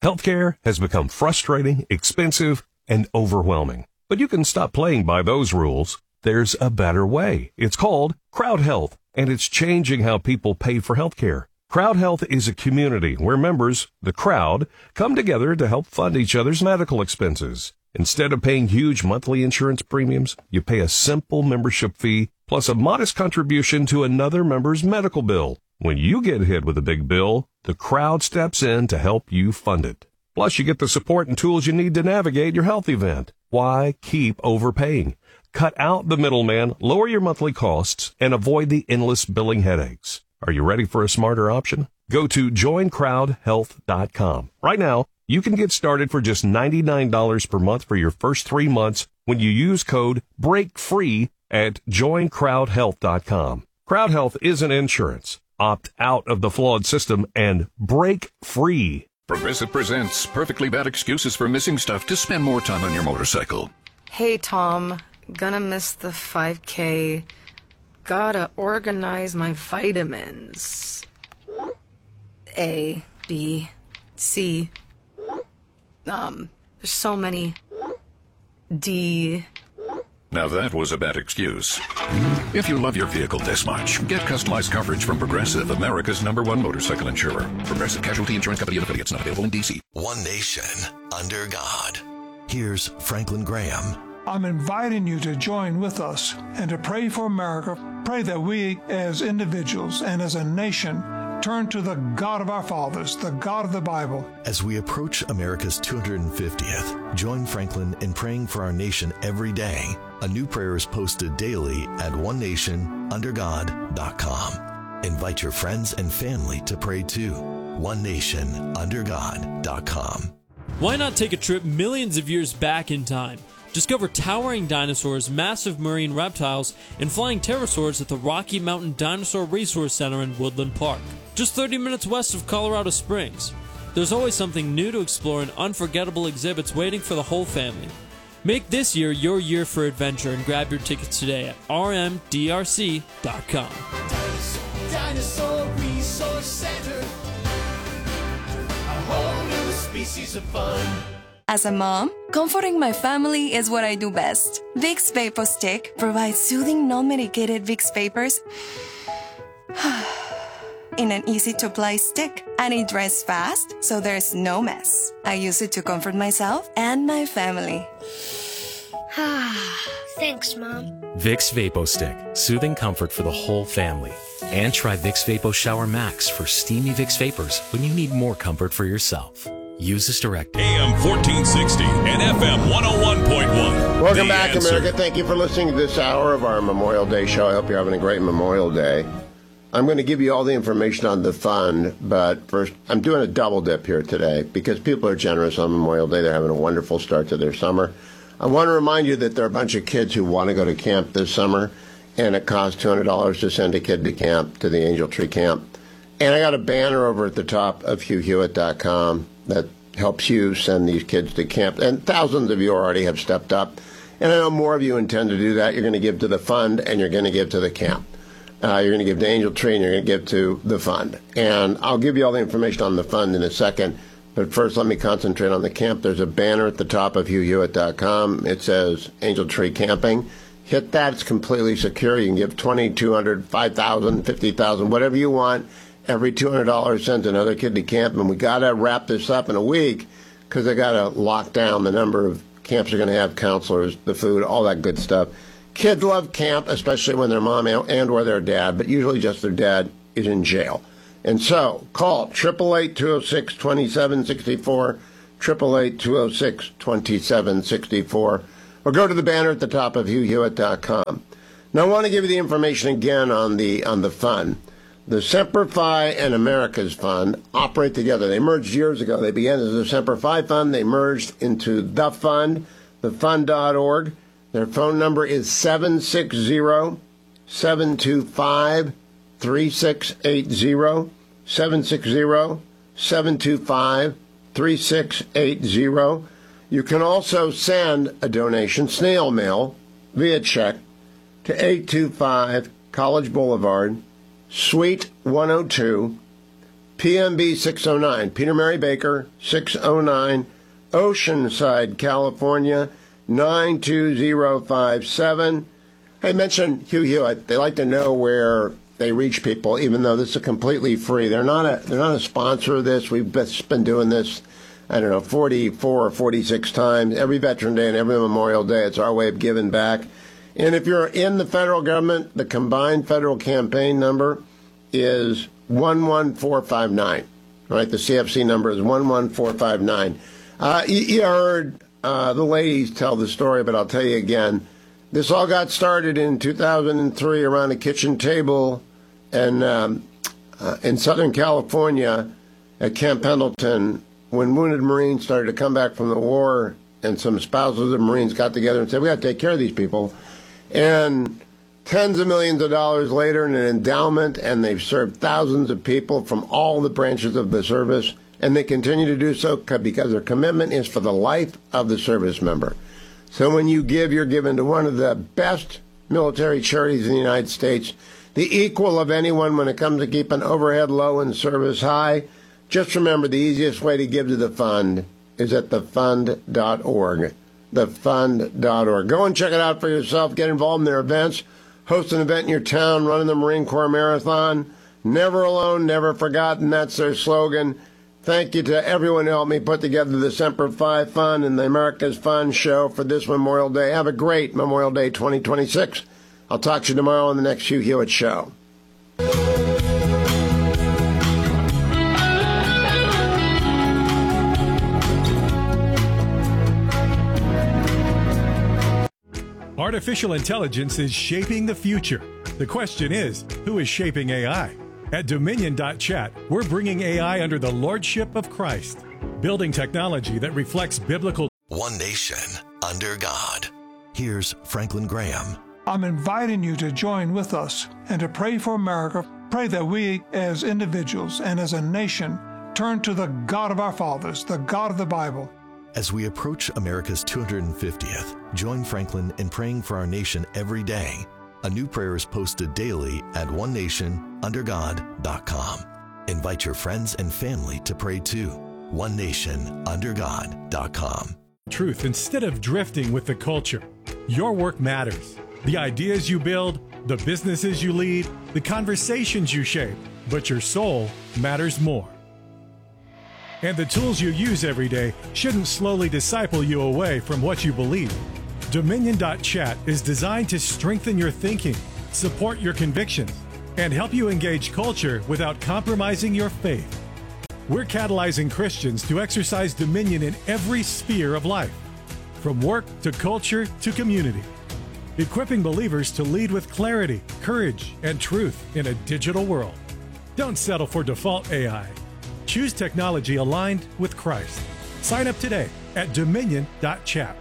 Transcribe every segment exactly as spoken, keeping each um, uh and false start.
Healthcare has become frustrating, expensive, and overwhelming. But you can stop playing by those rules. There's a better way. It's called Crowd Health, and it's changing how people pay for healthcare. Crowd Health is a community where members, the crowd, come together to help fund each other's medical expenses. Instead of paying huge monthly insurance premiums, you pay a simple membership fee plus a modest contribution to another member's medical bill. When you get hit with a big bill, the crowd steps in to help you fund it. Plus, you get the support and tools you need to navigate your health event. Why keep overpaying? Cut out the middleman, lower your monthly costs, and avoid the endless billing headaches. Are you ready for a smarter option? Go to join crowd health dot com. Right now, you can get started for just ninety-nine dollars per month for your first three months when you use code BREAKFREE at join crowd health dot com. Crowd Health isn't insurance. Opt out of the flawed system and break free. Progressive presents Perfectly Bad Excuses for Missing Stuff to Spend More Time on Your Motorcycle. Hey, Tom. Gonna miss the five K. Gotta organize my vitamins. A, B, C. Um, there's so many. D. Now that was a bad excuse. If you love your vehicle this much, get customized coverage from Progressive, America's number one motorcycle insurer. Progressive Casualty Insurance Company and affiliates, not available in D C. One nation under God. Here's Franklin Graham. I'm inviting you to join with us and to pray for America. Pray that we as individuals and as a nation turn to the God of our fathers, the God of the Bible. As we approach America's two hundred fiftieth, join Franklin in praying for our nation every day. A new prayer is posted daily at one nation under god dot com. Invite your friends and family to pray too. one nation under god dot com. Why not take a trip millions of years back in time? Discover towering dinosaurs, massive marine reptiles, and flying pterosaurs at the Rocky Mountain Dinosaur Resource Center in Woodland Park, just thirty minutes west of Colorado Springs. There's always something new to explore and unforgettable exhibits waiting for the whole family. Make this year your year for adventure and grab your tickets today at r m d r c dot com. Dinosaur, Dinosaur Resource Center, a whole new species of fun. As a mom, comforting my family is what I do best. Vicks Vapor Stick provides soothing, non-medicated Vicks Vapors in an easy-to-apply stick, and it dries fast, so there's no mess. I use it to comfort myself and my family. Thanks, Mom. Vicks Vapo Stick, soothing comfort for the whole family. And try Vicks Vapo Shower Max for steamy Vicks Vapors when you need more comfort for yourself. Use this directive. A M fourteen sixty and F M one oh one point one. Welcome back, answer. America. Thank you for listening to this hour of our Memorial Day show. I hope you're having a great Memorial Day. I'm going to give you all the information on the fund, but first, I'm doing a double dip here today because people are generous on Memorial Day. They're having a wonderful start to their summer. I want to remind you that there are a bunch of kids who want to go to camp this summer, and it costs two hundred dollars to send a kid to camp, to the Angel Tree Camp. And I got a banner over at the top of hugh hewitt dot com that helps you send these kids to camp. And thousands of you already have stepped up. And I know more of you intend to do that. You're going to give to the fund, and you're going to give to the camp. Uh, you're going to give to Angel Tree, and you're going to give to the fund. And I'll give you all the information on the fund in a second. But first, let me concentrate on the camp. There's a banner at the top of hugh hewitt dot com. It says Angel Tree Camping. Hit that. It's completely secure. You can give twenty, two hundred, five thousand, fifty thousand, whatever you want. Every two hundred dollars sends another kid to camp. And we got to wrap this up in a week because they got to lock down the number of camps are going to have, counselors, the food, all that good stuff. Kids love camp, especially when their mom and or their dad, but usually just their dad, is in jail. And so call eight eight eight, two oh six, two seven six four, eight eight eight, two oh six, two seven six four, or go to the banner at the top of hugh hewitt dot com. Now, I want to give you the information again on the on the fund. The Semper Fi and America's Fund operate together. They merged years ago. They began as the Semper Fi Fund. They merged into the fund, the fund dot org. Their phone number is seven six zero, seven two five, three six eight zero, seven six zero, seven two five, three six eight zero. You can also send a donation, snail mail, via check, to eight two five College Boulevard, Suite one oh two, P M B six oh nine, Peter Mary Baker, six oh nine, Oceanside, California, nine two zero five seven. I mentioned Hugh Hewitt. They like to know where they reach people, even though this is completely free. They're not a they're not a sponsor of this. We've been doing this, I don't know, forty-four or forty-six times. Every Veteran Day and every Memorial Day, it's our way of giving back. And if you're in the federal government, the combined federal campaign number is one one four five nine. Right, the C F C number is one one four five nine. Uh, you, you heard uh, the ladies tell the story, but I'll tell you again. This all got started in two thousand three around a kitchen table and, um, uh, in Southern California at Camp Pendleton when wounded Marines started to come back from the war, and some spouses of Marines got together and said, we got to take care of these people. And tens of millions of dollars later in an endowment, and they've served thousands of people from all the branches of the service, and they continue to do so because their commitment is for the life of the service member. So when you give, you're given to one of the best military charities in the United States, the equal of anyone when it comes to keeping overhead low and service high. Just remember, the easiest way to give to the fund is at the fund dot org. the fund dot org. Go and check it out for yourself. Get involved in their events. Host an event in your town, running the Marine Corps Marathon. Never alone, never forgotten. That's their slogan. Thank you to everyone who helped me put together the Semper Fi Fund and the America's Fund show for this Memorial Day. Have a great Memorial Day twenty twenty-six. I'll talk to you tomorrow on the next Hugh Hewitt Show. Artificial intelligence is shaping the future. The question is, who is shaping A I? At Dominion dot chat, we're bringing A I under the lordship of Christ, building technology that reflects biblical. One nation under God. Here's Franklin Graham. I'm inviting you to join with us and to pray for America. Pray that we as individuals and as a nation turn to the God of our fathers, the God of the Bible. As we approach America's two hundred fiftieth, join Franklin in praying for our nation every day. A new prayer is posted daily at one nation under god dot com. Invite your friends and family to pray too. one nation under god dot com. Truth instead of drifting with the culture. Your work matters. The ideas you build, the businesses you lead, the conversations you shape, but your soul matters more. And the tools you use every day shouldn't slowly disciple you away from what you believe. Dominion dot chat is designed to strengthen your thinking, support your convictions, and help you engage culture without compromising your faith. We're catalyzing Christians to exercise dominion in every sphere of life, from work to culture to community, equipping believers to lead with clarity, courage, and truth in a digital world. Don't settle for default A I. Choose technology aligned with Christ. Sign up today at Dominion dot chat.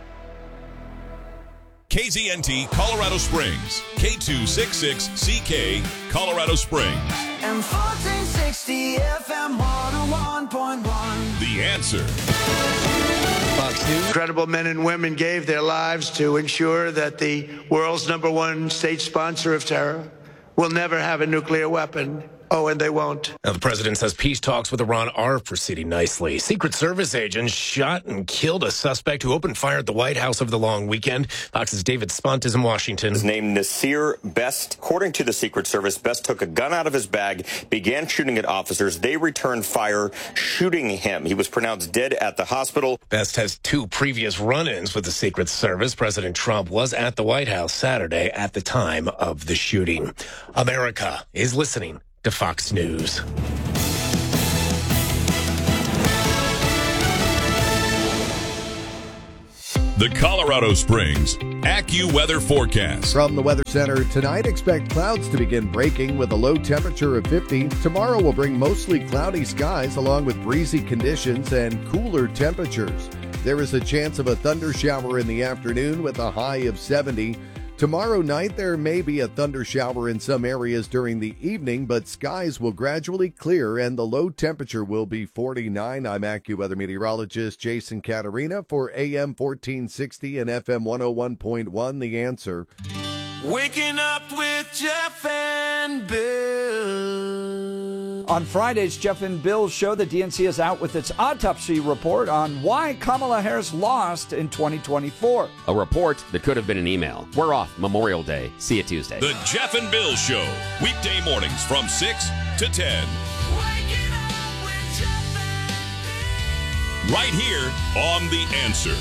K Z N T Colorado Springs, K two sixty-six C K, Colorado Springs. And fourteen sixty F M one oh one point one. The Answer. Incredible men and women gave their lives to ensure that the world's number one state sponsor of terror will never have a nuclear weapon. Oh, and they won't. Now, the president says peace talks with Iran are proceeding nicely. Secret Service agents shot and killed a suspect who opened fire at the White House over the long weekend. Fox's David Spunt is in Washington. His name Nasir Best. According to the Secret Service, Best took a gun out of his bag, began shooting at officers. They returned fire, shooting him. He was pronounced dead at the hospital. Best has two previous run-ins with the Secret Service. President Trump was at the White House Saturday at the time of the shooting. America is listening to Fox News. The Colorado Springs AccuWeather forecast. From the Weather Center, tonight expect clouds to begin breaking with a low temperature of fifty. Tomorrow will bring mostly cloudy skies along with breezy conditions and cooler temperatures. There is a chance of a thunder shower in the afternoon with a high of seventy. Tomorrow night, there may be a thunder shower in some areas during the evening, but skies will gradually clear and the low temperature will be forty-nine. I'm AccuWeather meteorologist Jason Caterina for A M fourteen sixty and F M one oh one point one, The Answer. Waking up with Jeff and Bill. On Friday's Jeff and Bill show, the D N C is out with its autopsy report on why Kamala Harris lost in twenty twenty-four. A report that could have been an email. We're off Memorial Day. See you Tuesday. The Jeff and Bill Show. Weekday mornings from six to ten. Right here on The Answer.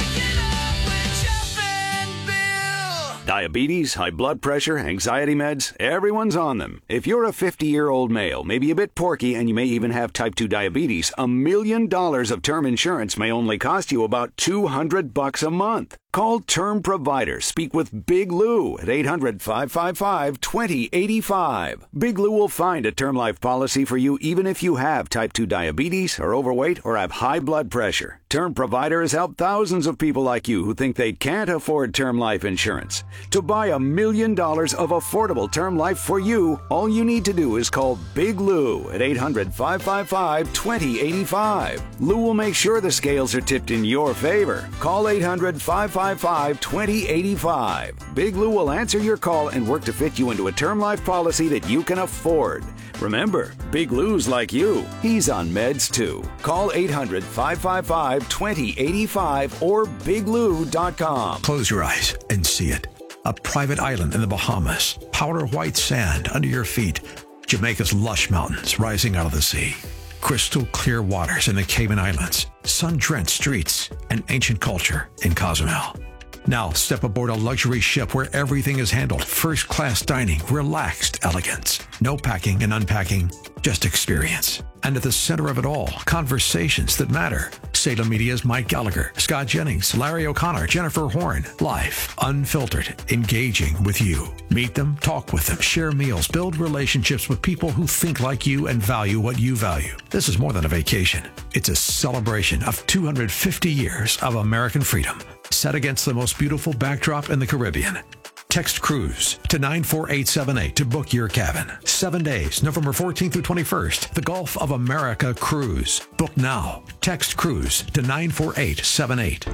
Diabetes, high blood pressure, anxiety meds, everyone's on them. If you're a fifty-year-old male, maybe a bit porky, and you may even have type two diabetes, a million dollars of term insurance may only cost you about two hundred bucks a month. Call Term Provider. Speak with Big Lou at eight hundred, five five five, two zero eight five. Big Lou will find a term life policy for you even if you have type two diabetes, are overweight, or have high blood pressure. Term Provider has helped thousands of people like you who think they can't afford term life insurance. To buy a million dollars of affordable term life for you, all you need to do is call Big Lou at eight hundred, five five five, two zero eight five. Lou will make sure the scales are tipped in your favor. Call eight hundred, five five five, two zero eight five. Big Lou will answer your call and work to fit you into a term life policy that you can afford. Remember, Big Lou's like you. He's on meds too. Call eight hundred, five five five, two zero eight five or big lou dot com. Close your eyes and see it. A private island in the Bahamas. Powder white sand under your feet. Jamaica's lush mountains rising out of the sea. Crystal clear waters in the Cayman Islands. Sun-drenched streets and ancient culture in Cozumel. Now step aboard a luxury ship where everything is handled. First-class dining, relaxed elegance. No packing and unpacking, just experience. And at the center of it all, conversations that matter. Salem Media's Mike Gallagher, Scott Jennings, Larry O'Connor, Jennifer Horn. Life, unfiltered, engaging with you. Meet them, talk with them, share meals, build relationships with people who think like you and value what you value. This is more than a vacation. It's a celebration of two hundred fifty years of American freedom, set against the most beautiful backdrop in the Caribbean. Text cruise to nine four eight seven eight to book your cabin. Seven days, November fourteenth through twenty-first. The Gulf of America Cruise. Book now. Text cruise to nine four eight seven eight.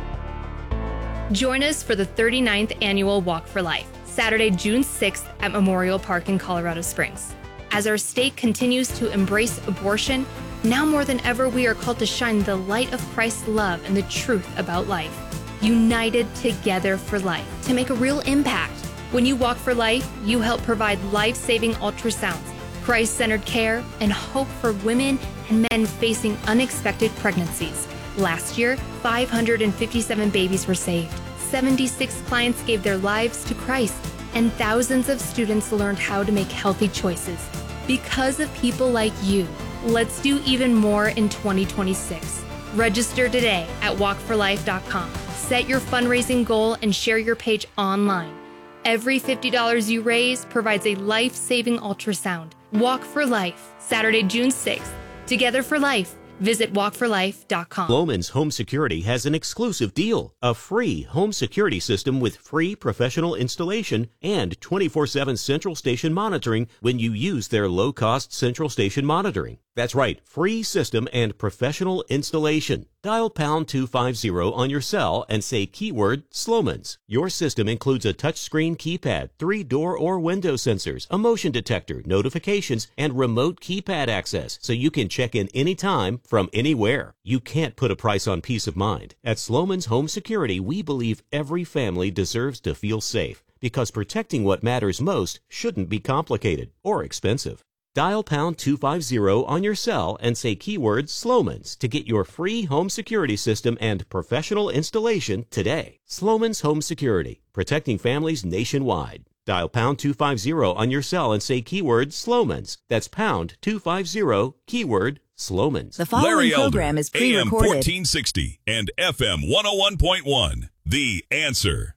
Join us for the thirty-ninth Annual Walk for Life, Saturday, June sixth at Memorial Park in Colorado Springs. As our state continues to embrace abortion, now more than ever we are called to shine the light of Christ's love and the truth about life. United together for life to make a real impact. When you walk for life, you help provide life-saving ultrasounds, Christ-centered care, and hope for women and men facing unexpected pregnancies. Last year, five hundred fifty-seven babies were saved. seventy-six clients gave their lives to Christ, and thousands of students learned how to make healthy choices. Because of people like you, let's do even more in twenty twenty-six. Register today at walk for life dot com. Set your fundraising goal and share your page online. Every fifty dollars you raise provides a life-saving ultrasound. Walk for Life, Saturday, June sixth. Together for Life. Visit walk for life dot com. Sloman's Home Security has an exclusive deal. A free home security system with free professional installation and twenty-four seven central station monitoring when you use their low-cost central station monitoring. That's right, free system and professional installation. Dial pound two fifty on your cell and say keyword Sloman's. Your system includes a touchscreen keypad, three door or window sensors, a motion detector, notifications, and remote keypad access, so you can check in anytime from anywhere. You can't put a price on peace of mind. At Sloman's Home Security, we believe every family deserves to feel safe, because protecting what matters most shouldn't be complicated or expensive. Dial pound two fifty on your cell and say keyword Sloman's to get your free home security system and professional installation today. Sloman's Home Security, protecting families nationwide. Dial pound two fifty on your cell and say keyword Sloman's. That's pound two fifty, keyword Sloman's. The following Larry program Elder, is pre-recorded. A M fourteen sixty and F M one oh one point one. The Answer.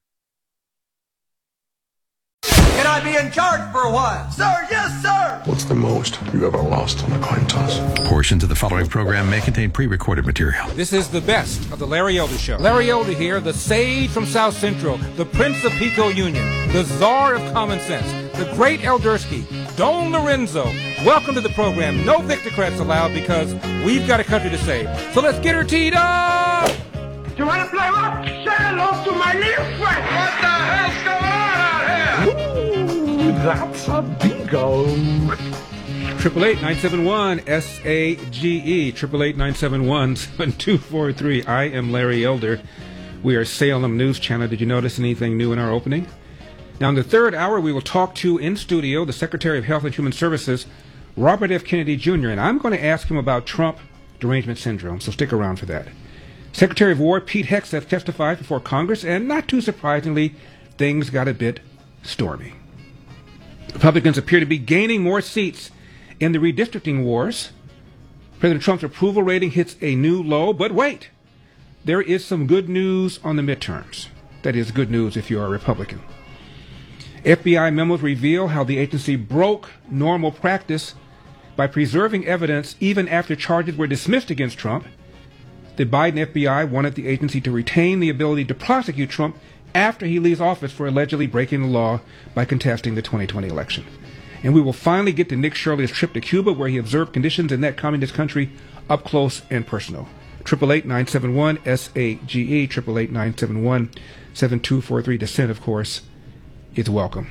Can I be in charge for a while? Sir, yes, sir! What's the most you've ever lost on a coin toss? Portions of the following program may contain pre-recorded material. This is the best of the Larry Elder Show. Larry Elder here, the sage from South Central, the Prince of Pico Union, the czar of common sense, the great Eldersky, Don Lorenzo. Welcome to the program. No Victocrats allowed because we've got a country to save. So let's get her teed up! You want to play rock? Say hello to my little friend! What the hell's going on out here? Ooh, that's a bingo. Triple eight nine seven one S A G E. Triple eight nine seven one seven two four three. I am Larry Elder. We are Salem News Channel. Did you notice anything new in our opening? Now, in the third hour, we will talk to, in studio, the Secretary of Health and Human Services, Robert F. Kennedy Junior, and I'm going to ask him about Trump derangement syndrome, so stick around for that. Secretary of War Pete Hegseth testified before Congress, and not too surprisingly, things got a bit stormy. Republicans appear to be gaining more seats in the redistricting wars. President Trump's approval rating hits a new low, but wait, there is some good news on the midterms. That is good news if you're a Republican. F B I memos reveal how the agency broke normal practice by preserving evidence even after charges were dismissed against Trump. The Biden F B I wanted the agency to retain the ability to prosecute Trump after he leaves office for allegedly breaking the law by contesting the twenty twenty election. And we will finally get to Nick Shirley's trip to Cuba, where he observed conditions in that communist country up close and personal. Triple eight nine seven one S A G E, triple eight nine seven one seven two four three. Dissent, of course, is welcome.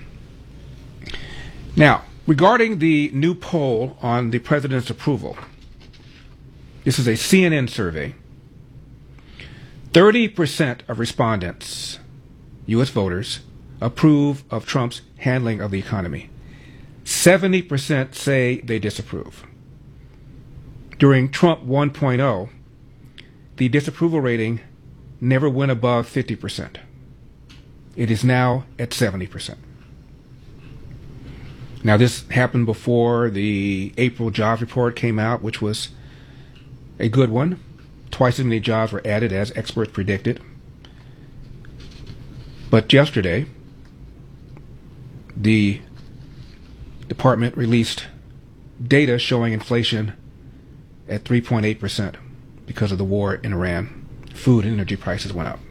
Now, regarding the new poll on the president's approval, this is a C N N survey. thirty percent of respondents, U S voters, approve of Trump's handling of the economy. seventy percent say they disapprove. During Trump one point oh, the disapproval rating never went above fifty percent. It is now at seventy percent. Now, this happened before the April jobs report came out, which was a good one. Twice as many jobs were added as experts predicted. But yesterday, the department released data showing inflation at three point eight percent because of the war in Iran. Food and energy prices went up.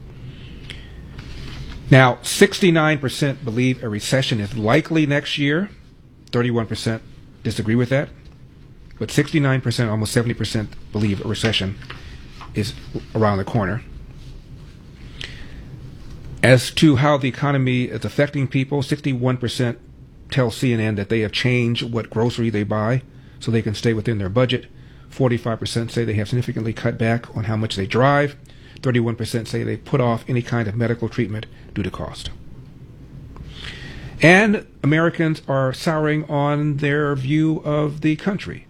Now, sixty-nine percent believe a recession is likely next year. thirty-one percent disagree with that. But sixty-nine percent, almost seventy percent, believe a recession is around the corner. As to how the economy is affecting people, sixty-one percent tell C N N that they have changed what grocery they buy so they can stay within their budget. forty-five percent say they have significantly cut back on how much they drive. thirty-one percent say they put off any kind of medical treatment due to cost. And Americans are souring on their view of the country.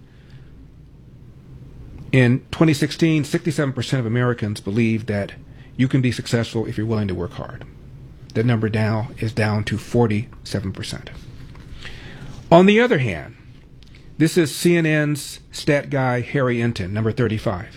In twenty sixteen, sixty-seven percent of Americans believe that you can be successful if you're willing to work hard. That number now is down to forty-seven percent. On the other hand, this is C N N's stat guy Harry Enton, number thirty-five.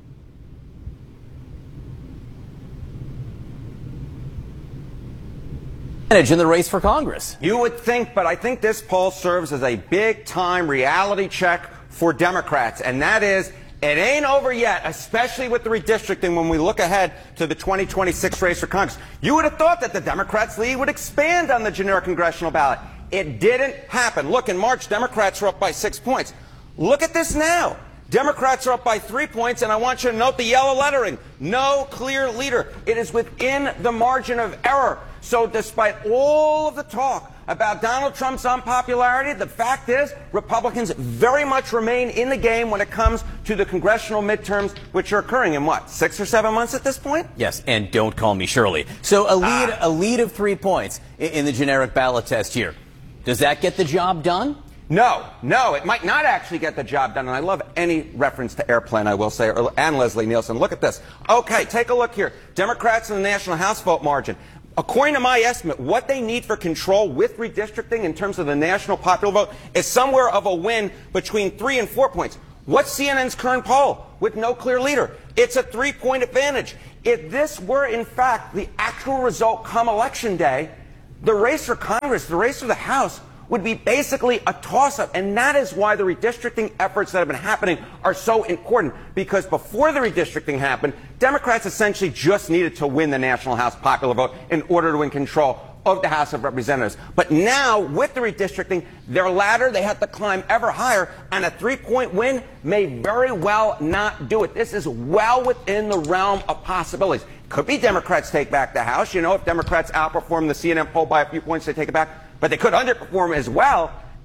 In the race for Congress. You would think, but I think this poll serves as a big-time reality check for Democrats, and that is, it ain't over yet, especially with the redistricting when we look ahead to the twenty twenty-six race for Congress. You would have thought that the Democrats' lead would expand on the generic congressional ballot. It didn't happen. Look, in March, Democrats were up by six points. Look at this now. Democrats are up by three points, and I want you to note the yellow lettering. No clear leader. It is within the margin of error. So despite all of the talk about Donald Trump's unpopularity, the fact is Republicans very much remain in the game when it comes to the congressional midterms, which are occurring in, what, six or seven months at this point? Yes, and don't call me Shirley. So a lead, ah. a lead of three points in, in the generic ballot test here. Does that get the job done? No, no, it might not actually get the job done, and I love any reference to airplane, I will say, and Leslie Nielsen. Look at this. Okay, take a look here. Democrats in the National House vote margin. According to my estimate, what they need for control with redistricting in terms of the national popular vote is somewhere of a win between three and four points. What's C N N's current poll with no clear leader? It's a three-point advantage. If this were, in fact, the actual result come Election Day, the race for Congress, the race for the House, would be basically a toss-up. And that is why the redistricting efforts that have been happening are so important. Because before the redistricting happened, Democrats essentially just needed to win the National House popular vote in order to win control of the House of Representatives. But now, with the redistricting, their ladder, they have to climb ever higher, and a three-point win may very well not do it. This is well within the realm of possibilities. Could be Democrats take back the House. You know, if Democrats outperform the C N N poll by a few points, they take it back. But they could underperform as well.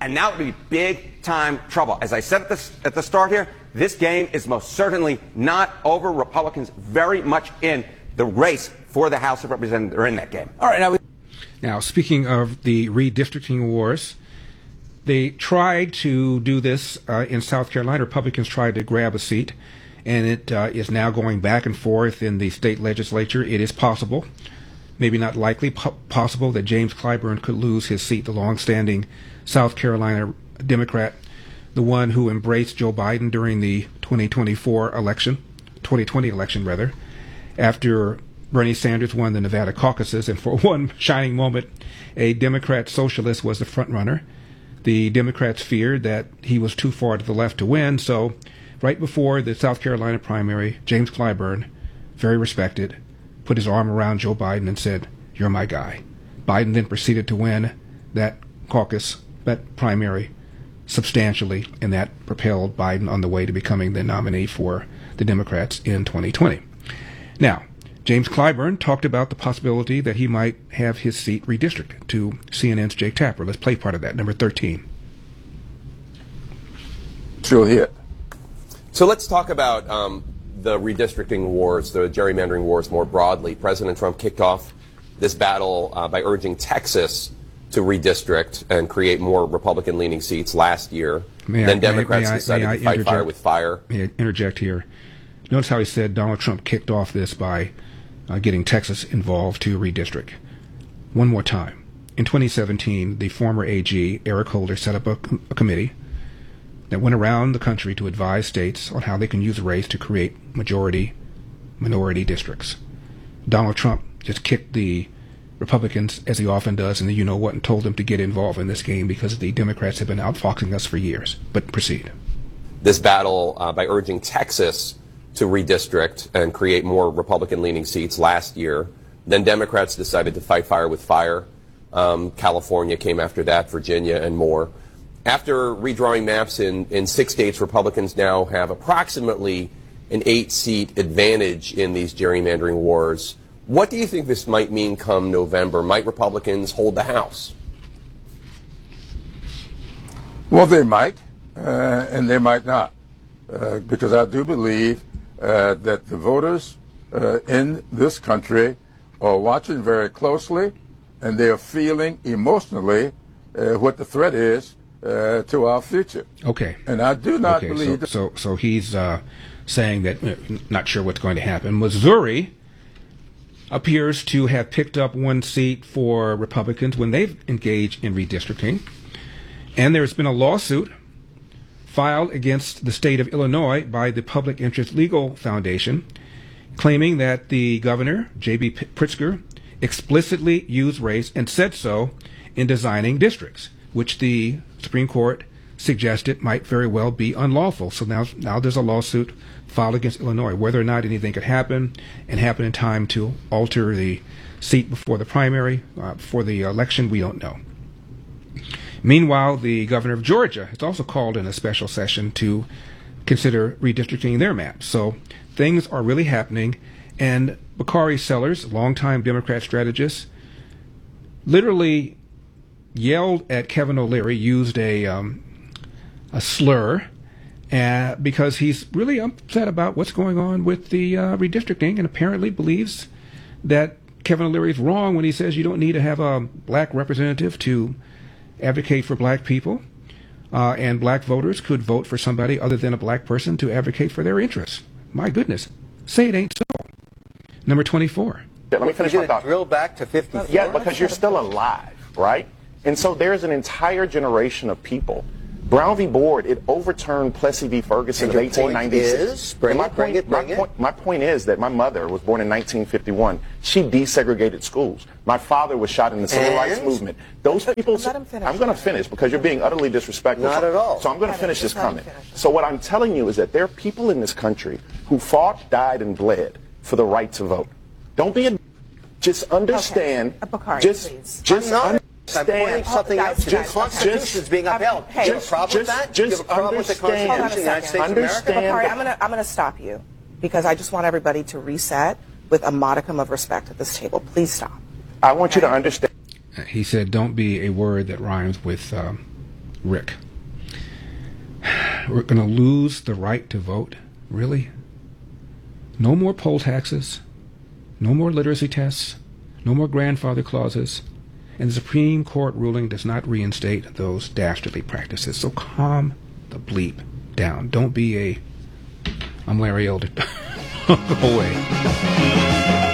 And that would be big-time trouble. As I said at the, at the start here, this game is most certainly not over. Republicans very much in the race for the House of Representatives. They're in that game. All right, now, we- now speaking of the redistricting wars, they tried to do this uh, in South Carolina. Republicans tried to grab a seat, and it uh, is now going back and forth in the state legislature. It is possible, maybe not likely, po- possible that James Clyburn could lose his seat, the longstanding South Carolina Democrat, the one who embraced Joe Biden during the twenty twenty-four election, twenty twenty election rather, after Bernie Sanders won the Nevada caucuses, and for one shining moment, a Democrat socialist was the front runner. The Democrats feared that he was too far to the left to win, so right before the South Carolina primary, James Clyburn, very respected, put his arm around Joe Biden and said, "You're my guy." Biden then proceeded to win that caucus, that primary, substantially, and that propelled Biden on the way to becoming the nominee for the Democrats in twenty twenty. Now, James Clyburn talked about the possibility that he might have his seat redistricted to C N N's Jake Tapper. Let's play part of that, number thirteen. Sure hit. So let's talk about um, the redistricting wars, the gerrymandering wars more broadly. President Trump kicked off this battle uh, by urging Texas to redistrict and create more Republican-leaning seats last year. May then I, Democrats may, may decided I, may to fight interject, fire with fire. May I interject here? Notice how he said Donald Trump kicked off this by uh, getting Texas involved to redistrict. One more time. In twenty seventeen, the former A G, Eric Holder, set up a, com- a committee that went around the country to advise states on how they can use race to create majority-minority districts. Donald Trump just kicked the Republicans, as he often does, in the you-know-what, and told them to get involved in this game because the Democrats have been outfoxing us for years. But proceed. This battle uh, by urging Texas to redistrict and create more Republican-leaning seats last year. Then Democrats decided to fight fire with fire. Um, California came after that, Virginia, and more. After redrawing maps in, in six states, Republicans now have approximately an eight-seat advantage in these gerrymandering wars. What do you think this might mean come November? Might Republicans hold the House? Well, they might, uh, and they might not, uh, because I do believe uh, that the voters uh, in this country are watching very closely, and they are feeling emotionally uh, what the threat is uh, to our future. Okay. And I do not okay, believe... So, so, so he's uh, saying that, uh, not sure what's going to happen. Missouri appears to have picked up one seat for Republicans when they've engaged in redistricting. And there's been a lawsuit filed against the state of Illinois by the Public Interest Legal Foundation, claiming that the governor, J B Pritzker, explicitly used race and said so in designing districts, which the Supreme Court suggested might very well be unlawful. So now, now there's a lawsuit filed against Illinois. Whether or not anything could happen and happen in time to alter the seat before the primary, uh, before the election, we don't know. Meanwhile, the governor of Georgia has also called in a special session to consider redistricting their maps. So things are really happening. And Bakari Sellers, longtime Democrat strategist, literally yelled at Kevin O'Leary, used a um, a slur, uh, because he's really upset about what's going on with the uh, redistricting, and apparently believes that Kevin O'Leary is wrong when he says you don't need to have a black representative to advocate for black people, uh, and black voters could vote for somebody other than a black person to advocate for their interests. My goodness, say it ain't so. Number twenty-four. Yeah, let me finish my thought. Drill back to fifty-four. Yeah, because you're still alive, right? And so there's an entire generation of people. Brown v. Board, it overturned Plessy v. Ferguson of eighteen ninety-six. Bring my it, bring point, it, bring my it. Point, my point is that my mother was born in nineteen fifty-one. She desegregated schools. My father was shot in the civil And? rights movement. Those people. Let him finish. I'm going to finish because you're being utterly disrespectful. Not at all. So I'm going to finish this Just let him comment. finish. So what I'm telling you is that there are people in this country who fought, died, and bled for the right to vote. Don't be a. Just understand. Okay. Bakari, just, please. just I'm not. understand. I'm pointing something out to you. The Constitution is being upheld. Hey, Do you have a problem with that? Do you have a problem with the Constitution of the United States of America? Bakari, I'm going to I'm going to stop you because I just want everybody to reset with a modicum of respect at this table. Please stop. I want you to understand. He said, don't be a word that rhymes with um, Rick, we're going to lose the right to vote? Really? No more poll taxes, no more literacy tests, no more grandfather clauses, and the Supreme Court ruling does not reinstate those dastardly practices. So calm the bleep down. Don't be a, I'm Larry Elder. Go away.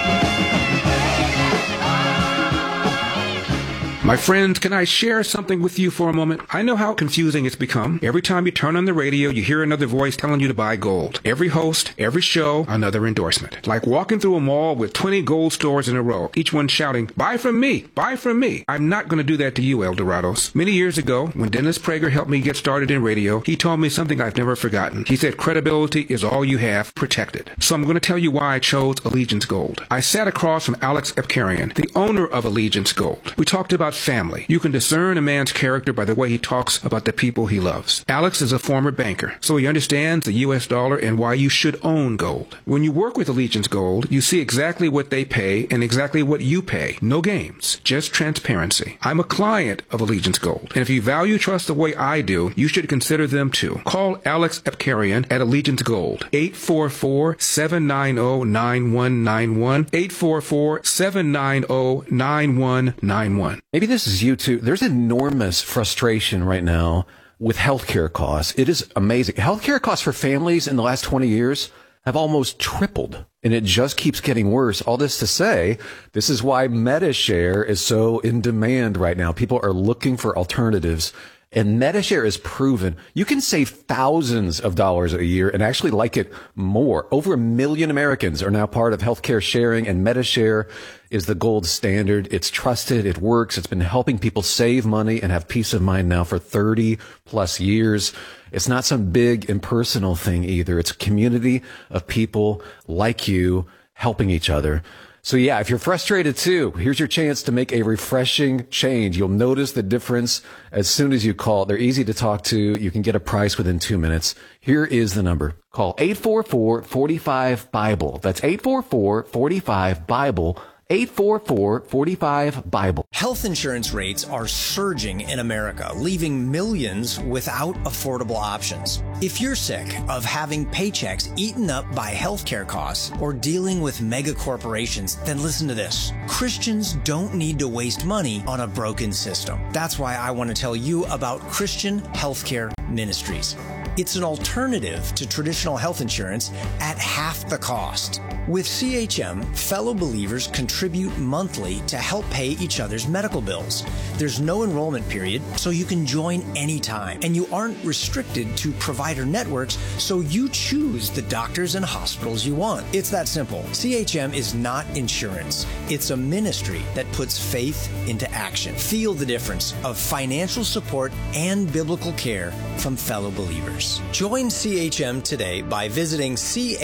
My friends, can I share something with you for a moment? I know how confusing it's become. Every time you turn on the radio, you hear another voice telling you to buy gold. Every host, every show, another endorsement. Like walking through a mall with twenty gold stores in a row, each one shouting, buy from me, buy from me. I'm not going to do that to you, El Dorados. Many years ago, when Dennis Prager helped me get started in radio, he told me something I've never forgotten. He said, credibility is all you have, protected. So I'm going to tell you why I chose Allegiance Gold. I sat across from Alex Epkarian, the owner of Allegiance Gold. We talked about family. You can discern a man's character by the way he talks about the people he loves. Alex is a former banker, so he understands the U S dollar and why you should own gold. When you work with Allegiance Gold, you see exactly what they pay and exactly what you pay. No games, just transparency. I'm a client of Allegiance Gold, and if you value trust the way I do, you should consider them too. Call Alex Epkarian at Allegiance Gold, eight four four, seven nine zero, nine one nine one, eight four four, seven nine zero, nine one nine one. Maybe this is you too. There's enormous frustration right now with healthcare costs. It is amazing. Healthcare costs for families in the last twenty years have almost tripled, and it just keeps getting worse. All this to say, this is why MediShare is so in demand right now. People are looking for alternatives. And MediShare is proven you can save thousands of dollars a year and actually like it more. Over a million Americans are now part of healthcare sharing, and MediShare is the gold standard. It's trusted. It works. It's been helping people save money and have peace of mind now for thirty plus years. It's not some big impersonal thing either. It's a community of people like you helping each other. So yeah, if you're frustrated too, here's your chance to make a refreshing change. You'll notice the difference as soon as you call. They're easy to talk to. You can get a price within two minutes. Here is the number. Call eight four four, four five, BIBLE. That's eight four four, four five, BIBLE. eight four four, four five, BIBLE. Health insurance rates are surging in America, leaving millions without affordable options. If you're sick of having paychecks eaten up by healthcare costs or dealing with mega corporations, then listen to this. Christians don't need to waste money on a broken system. That's why I want to tell you about Christian Healthcare Ministries. It's an alternative to traditional health insurance at half the cost. With C H M, fellow believers contribute monthly to help pay each other's medical bills. There's no enrollment period, so you can join anytime. And you aren't restricted to provider networks, so you choose the doctors and hospitals you want. It's that simple. C H M is not insurance. It's a ministry that puts faith into action. Feel the difference of financial support and biblical care from fellow believers. Join C H M today by visiting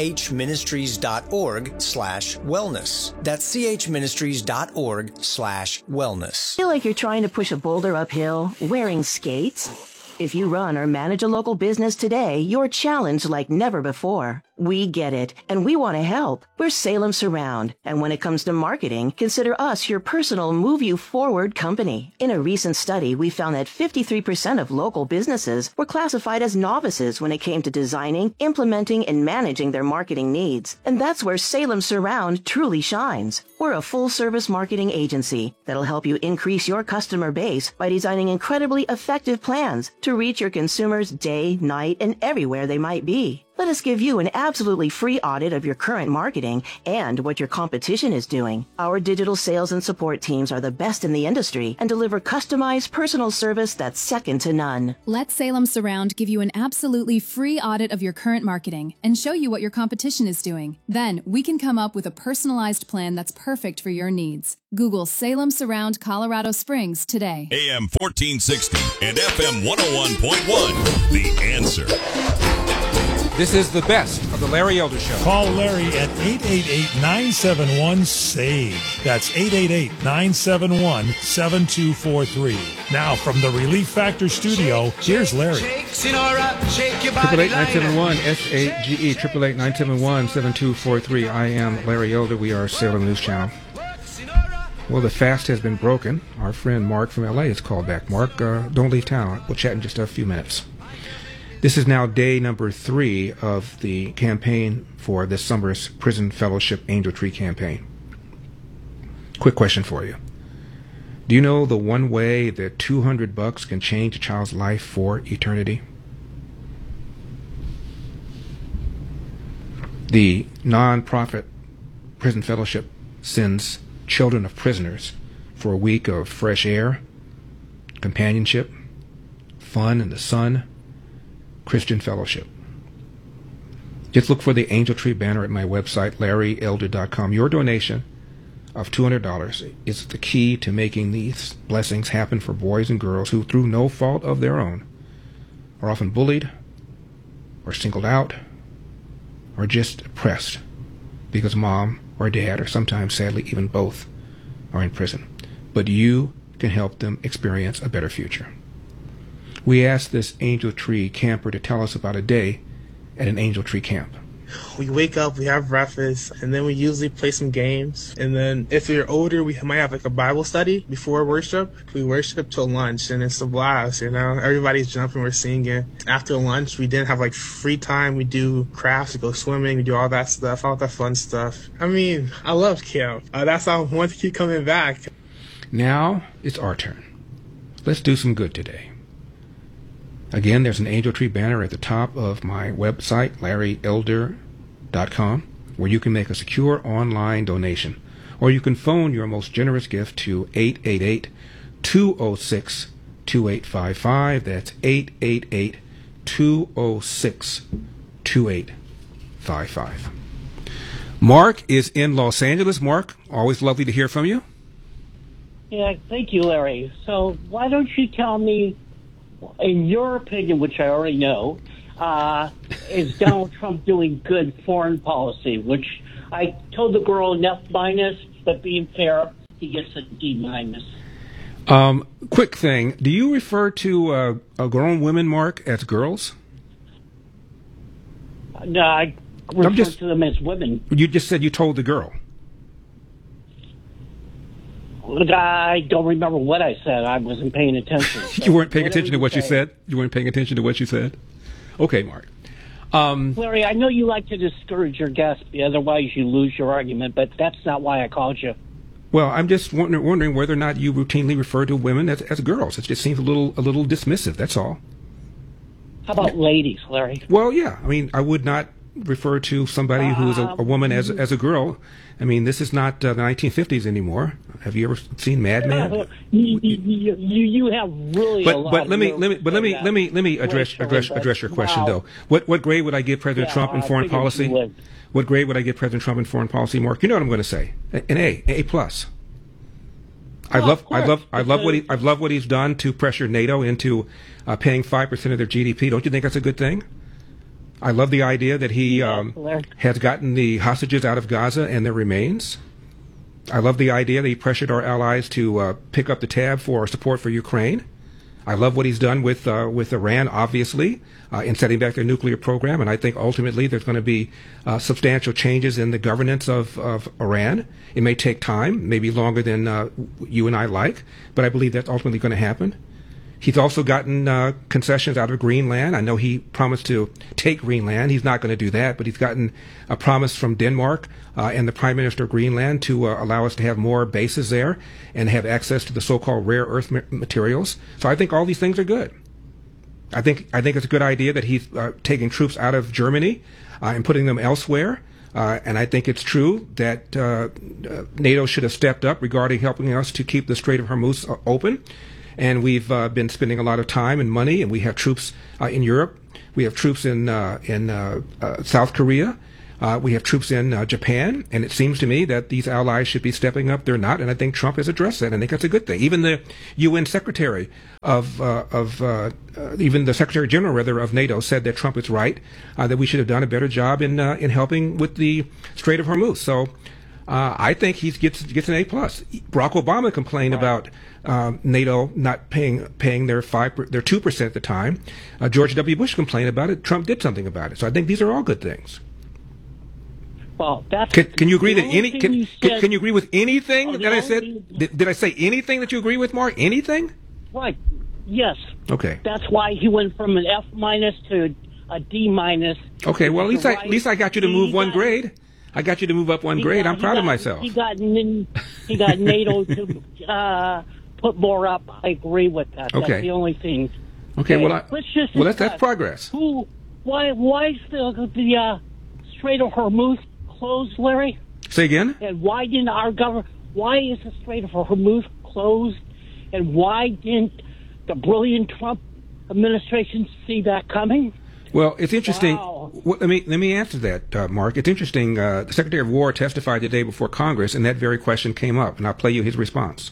chministries.org slash wellness. That's chministries.org slash wellness. Feel like you're trying to push a boulder uphill wearing skates? If you run or manage a local business today, you're challenged like never before. We get it, and we want to help. We're Salem Surround, and when it comes to marketing, consider us your personal move you forward company. In a recent study, we found that fifty-three percent of local businesses were classified as novices when it came to designing, implementing, and managing their marketing needs. And that's where Salem Surround truly shines. We're a full-service marketing agency that'll help you increase your customer base by designing incredibly effective plans to reach your consumers day, night, and everywhere they might be. Let us give you an absolutely free audit of your current marketing and what your competition is doing. Our digital sales and support teams are the best in the industry and deliver customized personal service that's second to none. Let Salem Surround give you an absolutely free audit of your current marketing and show you what your competition is doing. Then we can come up with a personalized plan that's perfect for your needs. Google Salem Surround Colorado Springs today. A M fourteen sixty and F M one oh one point one. The Answer. This is the best of the Larry Elder Show. Call Larry at eight eight eight, nine seven one, S A V E. That's eight eight eight, nine seven one, seven two four three. Now from the Relief Factor studio, here's Larry. Triple eight nine seven one S A G E. Triple eight nine seven one seven two four three. I am Larry Elder. We are Salem News Channel. Well, the fast has been broken. Our friend Mark from L A is called back. Mark, uh, don't leave town. We'll chat in just a few minutes. This is now day number three of the campaign for this summer's Prison Fellowship Angel Tree campaign. Quick question for you. Do you know the one way that two hundred bucks can change a child's life for eternity? The nonprofit Prison Fellowship sends children of prisoners for a week of fresh air, companionship, fun in the sun, Christian fellowship. Just look for the Angel Tree banner at my website, larry elder dot com. Your donation of two hundred dollars is the key to making these blessings happen for boys and girls who, through no fault of their own, are often bullied or singled out or just oppressed because mom or dad, or sometimes, sadly, even both, are in prison. But you can help them experience a better future. We asked this Angel Tree camper to tell us about a day at an Angel Tree camp. We wake up, we have breakfast, and then we usually play some games. And then if we're older, we might have like a Bible study before worship. We worship till lunch, and it's a blast, you know? Everybody's jumping, we're singing. After lunch, we didn't have like free time. We do crafts, we go swimming, we do all that stuff, all that fun stuff. I mean, I love camp. Uh, that's how I want to keep coming back. Now it's our turn. Let's do some good today. Again, there's an Angel Tree banner at the top of my website, larry elder dot com, where you can make a secure online donation. Or you can phone your most generous gift to eight eight eight, two oh six, two eight five five. That's eight eight eight, two oh six, two eight five five. Mark is in Los Angeles. Mark, always lovely to hear from you. Yeah, thank you, Larry. So why don't you tell me, in your opinion, which I already know, uh, is Donald Trump doing good foreign policy? Which I told the girl an F minus, but being fair, he gets a D minus. Um, quick thing: do you refer to uh, uh, grown women, Mark, as girls? No, I refer just, to them as women. You just said you told the girl. I don't remember what I said. I wasn't paying attention. So you weren't paying attention to what you said? You weren't paying attention to what you said? Okay, Mark. Um, Larry, I know you like to discourage your guests, otherwise you lose your argument, but that's not why I called you. Well, I'm just wonder, wondering whether or not you routinely refer to women as, as girls. It just seems a little a little dismissive, that's all. How about ladies, Larry? Well, yeah. I mean, I would not refer to somebody who is a, a woman as as a girl. I mean, this is not uh, the nineteen fifties anymore. Have you ever seen Mad Men? Uh, you, you, you, you have really but, a lot but let me of let me but let me let me let me address address address your question wow. though. What what grade would I give President yeah, Trump in foreign policy? What grade would I give President Trump in foreign policy, Mark? You know what I'm going to say? An A, A plus. I love I love I love what he I love what he's done to pressure NATO into uh, paying five percent of their G D P. Don't you think that's a good thing? I love the idea that he um, has gotten the hostages out of Gaza and their remains. I love the idea that he pressured our allies to uh, pick up the tab for support for Ukraine. I love what he's done with uh, with Iran, obviously, uh, in setting back their nuclear program. And I think ultimately there's going to be uh, substantial changes in the governance of, of Iran. It may take time, maybe longer than uh, you and I like, but I believe that's ultimately going to happen. He's also gotten uh, concessions out of Greenland. I know he promised to take Greenland. He's not going to do that, but he's gotten a promise from Denmark uh, and the Prime Minister of Greenland to uh, allow us to have more bases there and have access to the so-called rare earth ma- materials. So I think all these things are good. I think I think it's a good idea that he's uh, taking troops out of Germany uh, and putting them elsewhere. Uh, and I think it's true that uh, uh, NATO should have stepped up regarding helping us to keep the Strait of Hormuz uh, open. And we've uh, been spending a lot of time and money, and we have troops uh, in Europe. We have troops in uh, in uh, uh, South Korea. Uh, we have troops in uh, Japan. And it seems to me that these allies should be stepping up. They're not, and I think Trump has addressed that. I think that's a good thing. Even the U N Secretary of uh, of uh, uh, even the Secretary General rather of NATO said that Trump is right, uh, that we should have done a better job in uh, in helping with the Strait of Hormuz. So. Uh, I think he gets gets an A plus. Barack Obama complained right. about um, NATO not paying paying their five their two percent at the time. Uh, George W. Bush complained about it. Trump did something about it. So I think these are all good things. Well, that's Can, can you agree the that only any thing can, you can said- can you agree with anything Oh, the that I said? only- Did, did I say anything that you agree with, Mark? Anything? Right. Yes. Okay. That's why he went from an F minus to a D minus. Okay. Well, at least I Right. at least I got you to He move one got- grade. I got you to move up one he grade. got- I'm he proud of got- myself. He got nin- he got NATO to uh, put more up. I agree with that. Okay. That's the only thing. Okay. Well, I, let's just well, that's that's discuss progress. Who? Why? Why is the the uh, Strait of Hormuz closed, Larry? Say again. And why didn't our government? Why is the Strait of Hormuz closed? And why didn't the brilliant Trump administration see that coming? Well, it's interesting. Wow. Well, let me let me answer that, uh, Mark. It's interesting. Uh, the Secretary of War testified the day before Congress, and that very question came up, and I'll play you his response.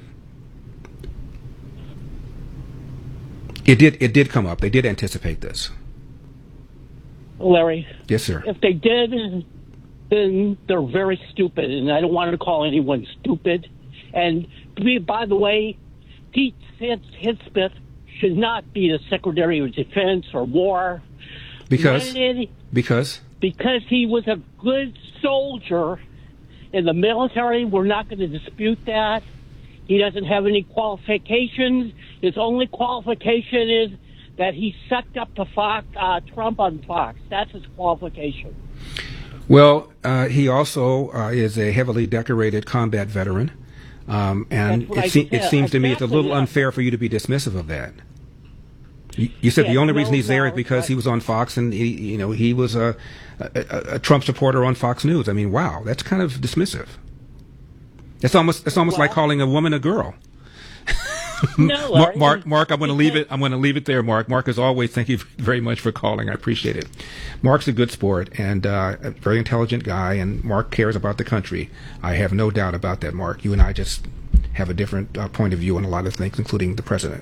It did. It did come up. They did anticipate this. Larry. Yes, sir. If they did, then they're very stupid, and I don't want to call anyone stupid. And by the way, Pete Hegseth should not be the Secretary of Defense or War. Because When- because because he was a good soldier in the military. We're not going to dispute that. He doesn't have any qualifications. His only qualification is that he sucked up to Fox, uh, Trump on Fox. That's his qualification. well, uh, he also uh, is a heavily decorated combat veteran, um, and That's what it, I se- it said. seems to me it's a Exactly, little yeah. unfair for you to be dismissive of that. You, you said Yeah, the only no, reason he's there no, is because but- he was on Fox, and he, you know, he was a, a, a Trump supporter on Fox News. I mean, wow, that's kind of dismissive. It's almost it's almost like calling a woman a girl. No, Mark, Larry, Mark, Mark, I'm going to leave it. I'm going to leave it there, Mark. Mark, as always, thank you very much for calling. I appreciate it. Mark's a good sport and uh, a very intelligent guy, and Mark cares about the country. I have no doubt about that, Mark. You and I just have a different uh, point of view on a lot of things, including the president.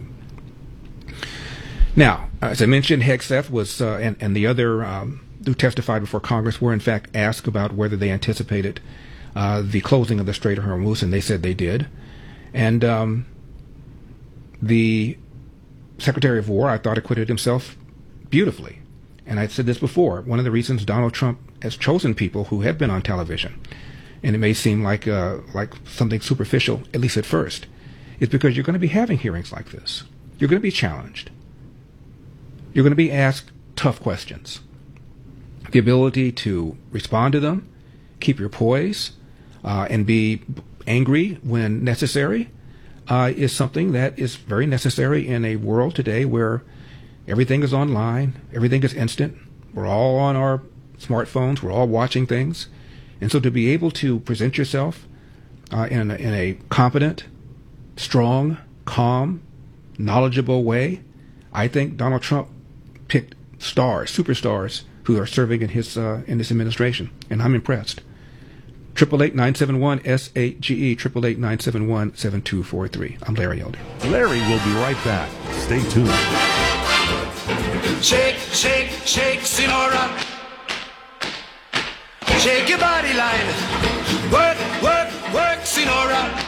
Now, as I mentioned, Hegseth was uh, and and the other um, who testified before Congress were in fact asked about whether they anticipated uh, the closing of the Strait of Hormuz, and they said they did. And um, the Secretary of War, I thought, acquitted himself beautifully. And I said this before, one of the reasons Donald Trump has chosen people who have been on television, and it may seem like uh, like something superficial, at least at first, is because you're going to be having hearings like this. You're going to be challenged. You're going to be asked tough questions. The ability to respond to them, keep your poise, uh, and be angry when necessary uh, is something that is very necessary in a world today where everything is online, everything is instant. We're all on our smartphones. We're all watching things. And so to be able to present yourself uh, in, a, in a competent, strong, calm, knowledgeable way, I think Donald Trump picked stars, superstars, who are serving in his uh, in this administration, and I'm impressed. Triple eight nine seven one S A G E triple eight nine seven one seven two four three. I'm Larry Elder. Larry will be right back. Stay tuned. Shake, shake, shake, Sinora. Shake your body line. Work, work, work, Sinora.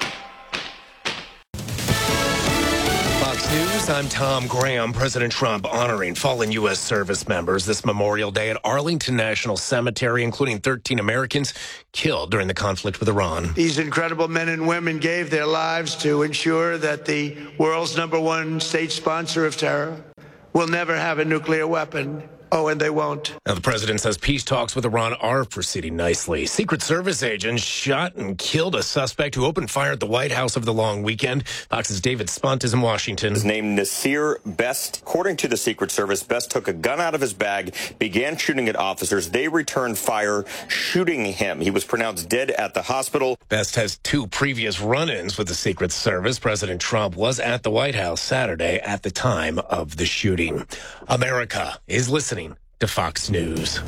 Fox News, I'm Tom Graham. President Trump honoring fallen U S service members this Memorial Day at Arlington National Cemetery, including thirteen Americans killed during the conflict with Iran. These incredible men and women gave their lives to ensure that the world's number one state sponsor of terror will never have a nuclear weapon. Oh, and they won't. Now, the president says peace talks with Iran are proceeding nicely. Secret Service agents shot and killed a suspect who opened fire at the White House over the long weekend. Fox's David Spunt is in Washington. His name Nasir Best. According to the Secret Service, Best took a gun out of his bag, began shooting at officers. They returned fire, shooting him. He was pronounced dead at the hospital. Best has two previous run-ins with the Secret Service. President Trump was at the White House Saturday at the time of the shooting. America is listening to Fox News.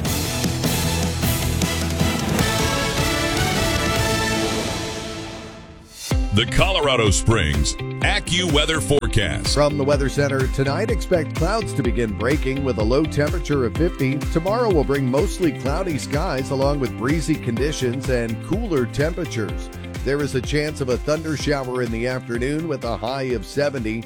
The Colorado Springs AccuWeather forecast. From the Weather Center tonight, expect clouds to begin breaking with a low temperature of fifty. Tomorrow will bring mostly cloudy skies along with breezy conditions and cooler temperatures. There is a chance of a thunder shower in the afternoon with a high of seventy.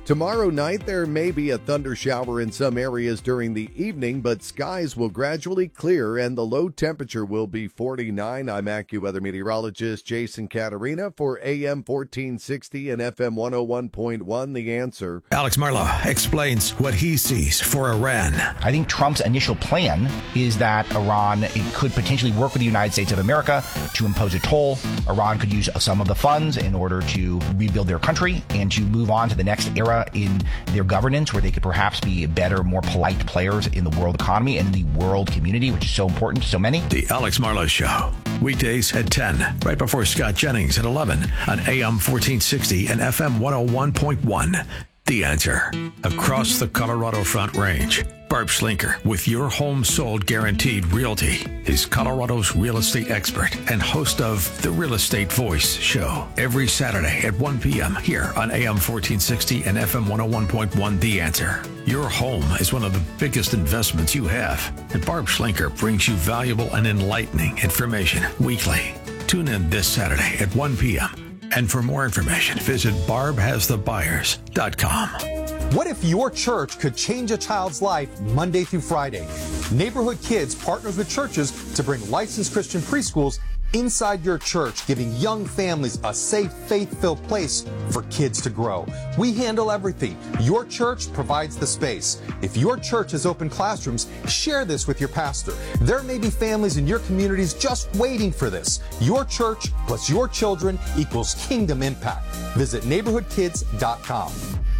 Tomorrow night, there may be a thunder shower in some areas during the evening, but skies will gradually clear and the low temperature will be forty-nine. I'm AccuWeather meteorologist Jason Caterina for A M fourteen sixty and F M one oh one point one, The Answer. Alex Marlow explains what he sees for Iran. I think Trump's initial plan is that Iran could potentially work with the United States of America to impose a toll. Iran could use some of the funds in order to rebuild their country and to move on to the next era in their governance, where they could perhaps be better, more polite players in the world economy and in the world community, which is so important to so many. The Alex Marlow Show, weekdays at ten, right before Scott Jennings at eleven on A M fourteen sixty and F M one oh one point one. The Answer. Across the Colorado Front Range, Barb Schlinker with Your Home Sold Guaranteed Realty is Colorado's real estate expert and host of the Real Estate Voice show every Saturday at one p.m. here on A M fourteen sixty and F M one oh one point one. The Answer. Your home is one of the biggest investments you have, and Barb Schlinker brings you valuable and enlightening information weekly. Tune in this Saturday at one p.m. And for more information, visit barb has the buyers dot com. What if your church could change a child's life Monday through Friday? Neighborhood Kids partners with churches to bring licensed Christian preschools inside your church, giving young families a safe, faith-filled place for kids to grow. We handle everything. Your church provides the space. If your church has open classrooms, share this with your pastor. There may be families in your communities just waiting for this. Your church plus your children equals kingdom impact. Visit neighborhood kids dot com.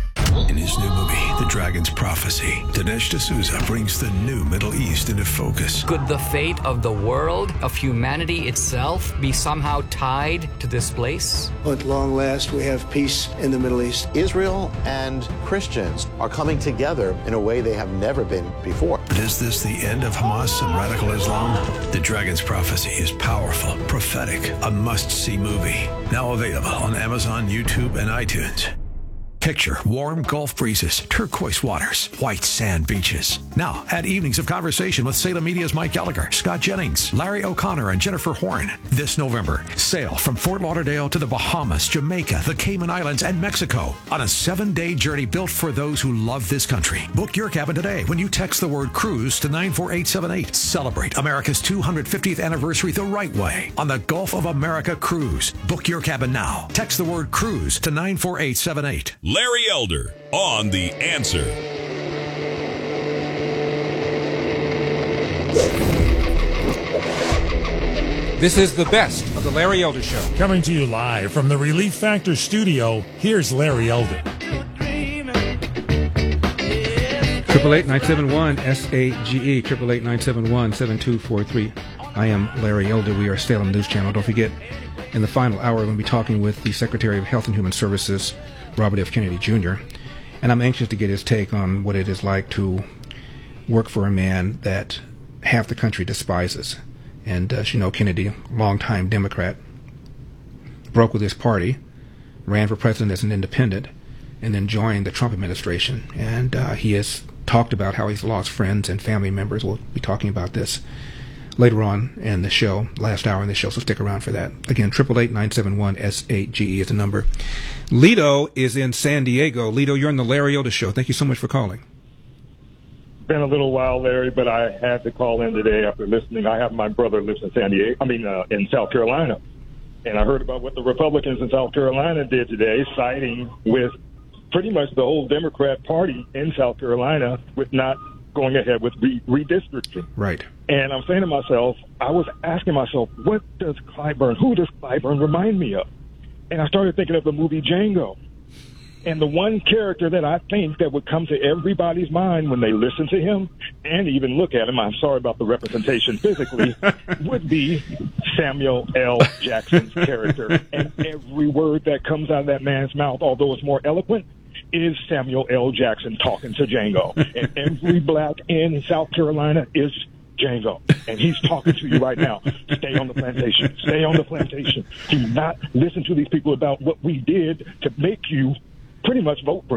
In his new movie, The Dragon's Prophecy, Dinesh D'Souza brings the new Middle East into focus. Could the fate of the world, of humanity itself, be somehow tied to this place? At long last, we have peace in the Middle East. Israel and Christians are coming together in a way they have never been before. But is this the end of Hamas and radical Islam? The Dragon's Prophecy is powerful, prophetic, a must-see movie. Now available on Amazon, YouTube, and iTunes. Picture warm Gulf breezes, turquoise waters, white sand beaches. Now, add evenings of conversation with Salem Media's Mike Gallagher, Scott Jennings, Larry O'Connor, and Jennifer Horn. This November, sail from Fort Lauderdale to the Bahamas, Jamaica, the Cayman Islands, and Mexico on a seven-day journey built for those who love this country. Book your cabin today when you text the word cruise to nine four eight seven eight. Celebrate America's two hundred fiftieth anniversary the right way on the Gulf of America Cruise. Book your cabin now. Text the word cruise to nine four eight seven eight. Larry Elder on The Answer. This is the best of the Larry Elder Show. Coming to you live from the Relief Factor studio, here's Larry Elder. Triple eight nine seven one S A G E. Triple eight nine seven one seven two four three. I am Larry Elder. We are Salem News Channel. Don't forget, in the final hour, we're going to be talking with the Secretary of Health and Human Services, Robert F. Kennedy Junior And I'm anxious to get his take on what it is like to work for a man that half the country despises. And uh, you know, Kennedy, longtime Democrat, broke with his party, ran for president as an independent, and then joined the Trump administration. And uh, he has talked about how he's lost friends and family members. We'll be talking about this later on in the show, last hour in the show, so stick around for that. Again, triple eight nine seven one S A G E is the number. Lito is in San Diego. Lito, you're on the Larry Elder Show. Thank you so much for calling. Been a little while, Larry, but I had to call in today after listening. I have my brother lives in San Diego, I mean, uh, in South Carolina. And I heard about what the Republicans in South Carolina did today, siding with pretty much the whole Democrat Party in South Carolina with not going ahead with re- redistricting. Right. And I'm saying to myself, I was asking myself, what does Clyburn, who does Clyburn remind me of? And I started thinking of the movie Django. And the one character that I think that would come to everybody's mind when they listen to him and even look at him, I'm sorry about the representation physically, would be Samuel L. Jackson's character. And every word that comes out of that man's mouth, although it's more eloquent, is Samuel L. Jackson talking to Django. And every black in South Carolina is Django. And he's talking to you right now. Stay on the plantation. Stay on the plantation. Do not listen to these people about what we did to make you pretty much vote for